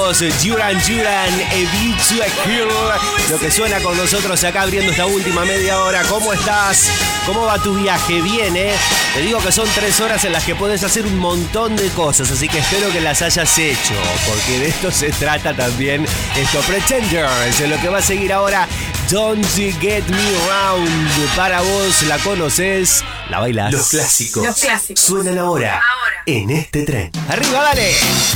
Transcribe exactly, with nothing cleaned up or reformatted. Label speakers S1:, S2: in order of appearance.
S1: amigos, Duran Duran, A Beat to a Kill. Lo que suena con nosotros acá abriendo esta última media hora. ¿Cómo estás? ¿Cómo va tu viaje? Bien, ¿eh? Te digo que son tres horas en las que puedes hacer un montón de cosas, así que espero que las hayas hecho, porque de esto se trata también esto. Pretenders, lo que va a seguir ahora. Don't Get Me Round. Para vos, la conoces, la bailás.
S2: Los clásicos.
S3: Los clásicos.
S1: Suenan ahora, ahora, en este tren. ¡Arriba, dale!